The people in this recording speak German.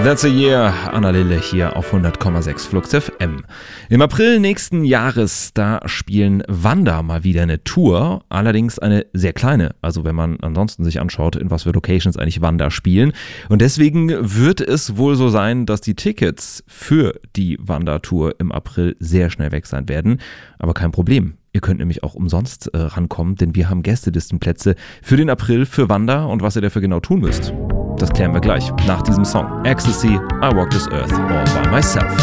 That's a Year, Anna Lille hier auf 100,6 Flux FM. Im April nächsten Jahres, da spielen Wanda mal wieder eine Tour, allerdings eine sehr kleine, also wenn man ansonsten sich anschaut, in was für Locations eigentlich Wanda spielen. Und deswegen wird es wohl so sein, dass die Tickets für die Wanda-Tour im April sehr schnell weg sein werden, aber kein Problem. Ihr könnt nämlich auch umsonst rankommen, denn wir haben Gästelistenplätze für den April für Wanda und was ihr dafür genau tun müsst. Das klären wir gleich nach diesem Song. Ecstasy, I Walk This Earth All By Myself.